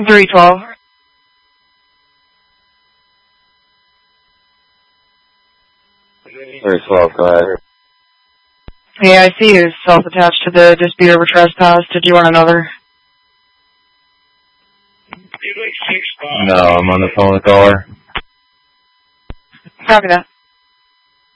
312. 312, go ahead. Yeah, I see you self-attached to the dispute over trespass. Did you want another? No, I'm on the phone with caller. Copy that.